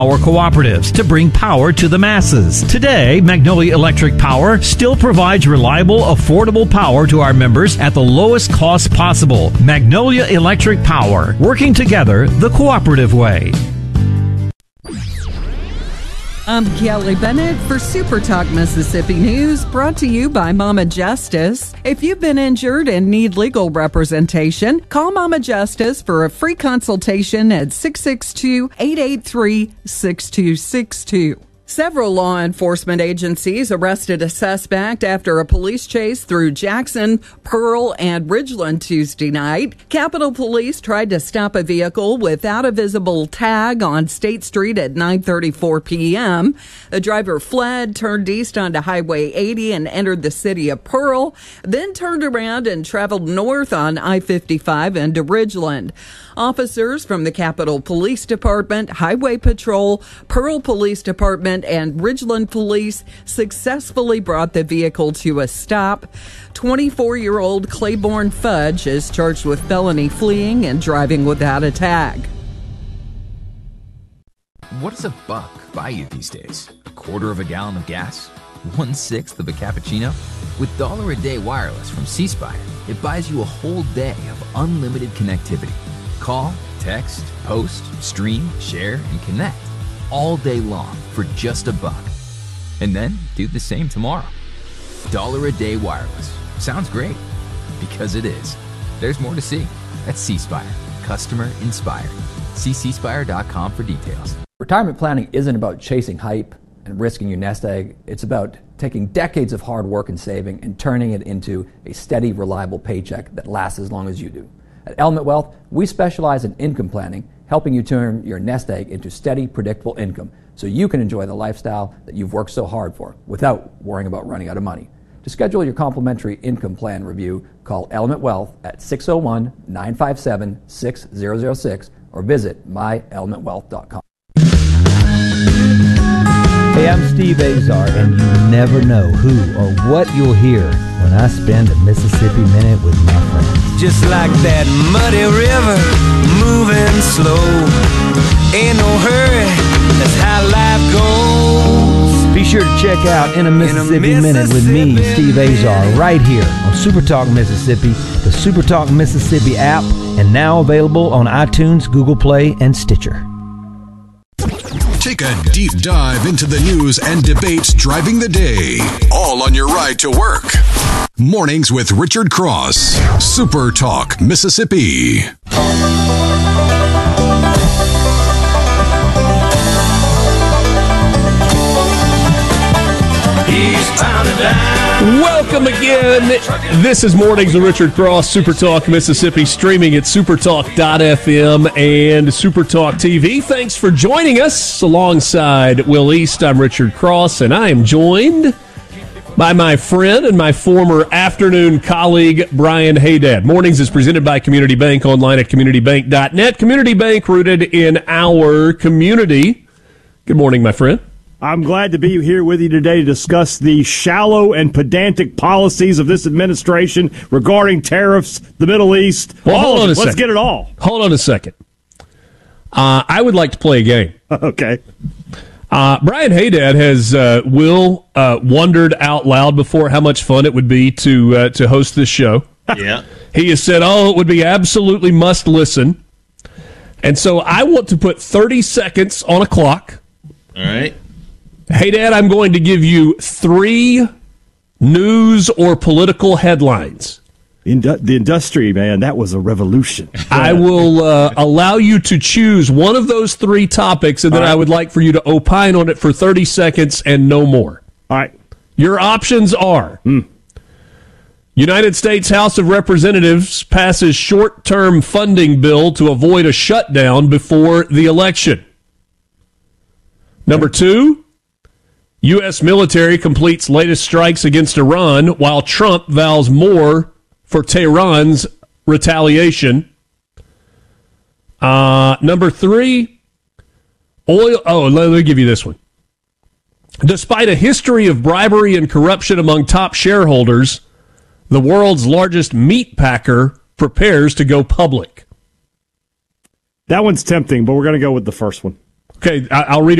Our cooperatives to bring power to the masses. Today, Magnolia Electric Power still provides reliable, affordable power to our members at the lowest cost possible. Magnolia Electric Power, working together the cooperative way. I'm Kelly Bennett for Super Talk Mississippi News, brought to you by Mama Justice. If you've been injured and need legal representation, call Mama Justice for a free consultation at 662-883-6262. Several law enforcement agencies arrested a suspect after a police chase through Jackson, Pearl, and Ridgeland Tuesday night. Capitol Police tried to stop a vehicle without a visible tag on State Street at 9:34 p.m. The driver fled, turned east onto Highway 80 and entered the city of Pearl, then turned around and traveled north on I-55 into Ridgeland. Officers from the Capitol Police Department, Highway Patrol, Pearl Police Department, and Ridgeland Police successfully brought the vehicle to a stop. 24-year-old Claiborne Fudge is charged with felony fleeing and driving without a tag. What does a buck buy you these days? A quarter of a gallon of gas? 1/6 of a cappuccino? With $1 a day wireless from C Spire, it buys you a whole day of unlimited connectivity. Call, text, post, stream, share, and connect all day long for just a buck. And then do the same tomorrow. $1 a day wireless. Sounds great. Because it is. There's more to see. That's C Spire. Customer inspired. See cspire.com for details. Retirement planning isn't about chasing hype and risking your nest egg. It's about taking decades of hard work and saving and turning it into a steady, reliable paycheck that lasts as long as you do. At Element Wealth, we specialize in income planning, helping you turn your nest egg into steady, predictable income so you can enjoy the lifestyle that you've worked so hard for without worrying about running out of money. To schedule your complimentary income plan review, call Element Wealth at 601-957-6006 or visit myelementwealth.com. Hey, I'm Steve Azar, and you never know who or what you'll hear when I spend a Mississippi Minute with my friends. Just like that muddy river, moving slow. Ain't no hurry, that's how life goes. Be sure to check out In a Mississippi Minute with me, Steve Azar, right here on Super Talk Mississippi, the Super Talk Mississippi app, and now available on iTunes, Google Play, and Stitcher. Take a deep dive into the news and debates driving the day, all on your ride to work. Mornings with Richard Cross, Super Talk Mississippi. Welcome again. This is Mornings with Richard Cross, Super Talk Mississippi, streaming at supertalk.fm and Supertalk TV. Thanks for joining us. Alongside Will East, I'm Richard Cross, and I am joined by my friend and my former afternoon colleague, Brian Haydad. Mornings is presented by Community Bank, online at communitybank.net. Community Bank, rooted in our community. Good morning, my friend. I'm glad to be here with you today to discuss the shallow and pedantic policies of this administration regarding tariffs, the Middle East. Well, hold on a second. Let's get it all. Hold on a second. I would like to play a game. Okay. Brian Haydad has wondered out loud before how much fun it would be to host this show. Yeah. He has said, it would be absolutely must listen. And so I want to put 30 seconds on a clock. All right. Hey, Dad, I'm going to give you 3 news or political headlines. The industry, man, that was a revolution. I will allow you to choose one of those 3 topics, and then I would like for you to opine on it for 30 seconds and no more. All right. Your options are United States House of Representatives passes short-term funding bill to avoid a shutdown before the election. Number 2, U.S. military completes latest strikes against Iran while Trump vows more for Tehran's retaliation. Number 3, oil. Oh, let me give you this one. Despite a history of bribery and corruption among top shareholders, the world's largest meat packer prepares to go public. That one's tempting, but we're going to go with the first one. Okay, I'll read